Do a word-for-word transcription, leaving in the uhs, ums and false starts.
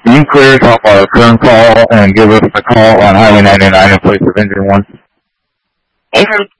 Can you clear us off our current call and give us a call on Highway ninety-nine in place of engine one? Avery